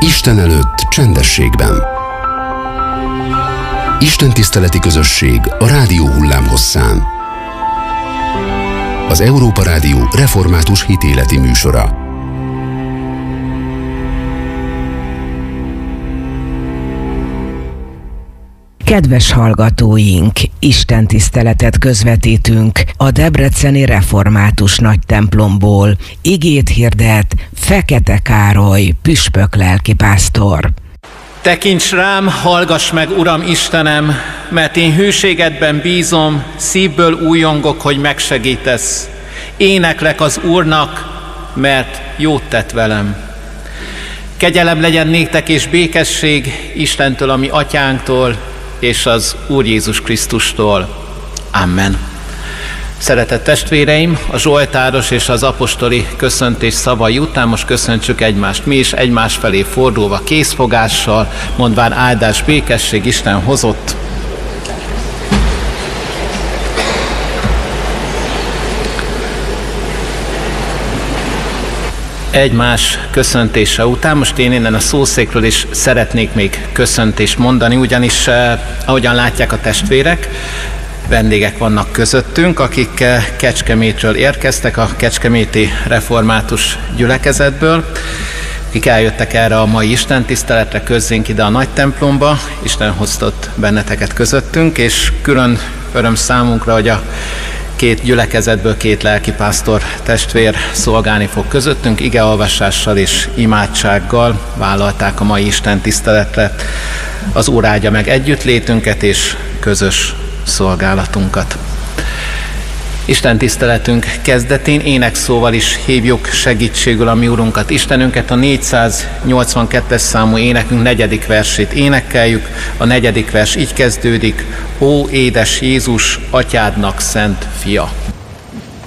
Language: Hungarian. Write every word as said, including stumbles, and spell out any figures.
Isten előtt csendességben. Istentiszteleti közösség a rádió hullámhosszán. Az Európa Rádió református hitéleti műsora. Kedves hallgatóink, istentiszteletet közvetítünk a debreceni református nagytemplomból. Igét hirdet Fekete Károly püspök lelkipásztor. Tekints rám, hallgass meg, Uram Istenem, mert én hűségedben bízom, szívből újongok, hogy megsegítesz. Éneklek az Úrnak, mert jót tett velem. Kegyelem legyen néktek és békesség Istentől, a mi atyánktól, és az Úr Jézus Krisztustól. Amen. Szeretett testvéreim, a zsoltáros és az apostoli köszöntés szavai után most köszöntsük egymást mi is, egymás felé fordulva készfogással, mondván áldás, békesség, Isten hozott. Egymás köszöntése után most én innen a szószékről is szeretnék még köszöntést mondani, ugyanis eh, ahogyan látják a testvérek, vendégek vannak közöttünk, akik eh, Kecskemétről érkeztek, a kecskeméti református gyülekezetből, akik eljöttek erre a mai istentiszteletre közzénk ide a nagy templomba. Isten hoztott benneteket közöttünk, és külön öröm számunkra, hogy a két gyülekezetből két lelkipásztor testvér szolgálni fog közöttünk, igeolvasással és imádsággal vállalták a mai istentiszteletre. Az Úr áldja meg együttlétünket és közös szolgálatunkat. Istentiszteletünk kezdetén énekszóval is hívjuk segítségül a mi Urunkat, Istenünket. A négyszáznyolcvankettes számú énekünk negyedik versét énekeljük. A negyedik vers így kezdődik: Ó, édes Jézus, atyádnak szent fia!